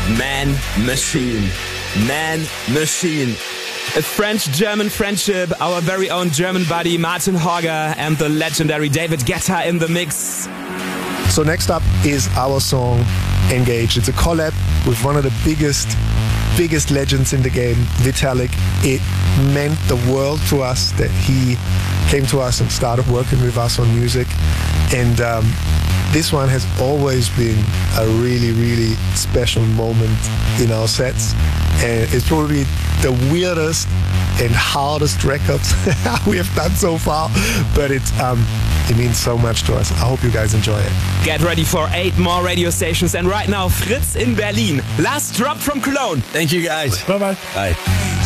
Man Machine. Man Machine. A French-German friendship, our very own German buddy Martin Horger and the legendary David Guetta in the mix. So next up is our song Engage. It's a collab with one of the biggest legends in the game, Vitalik. It meant the world to us that he came to us and started working with us on music. And this one has always been a really, really special moment in our sets. And it's probably the weirdest and hardest record we have done so far, but it means so much to us. I hope you guys enjoy it. Get ready for 8 more radio stations, and right now Fritz in Berlin. Last drop from Cologne. Thank you guys. Bye-bye. Bye.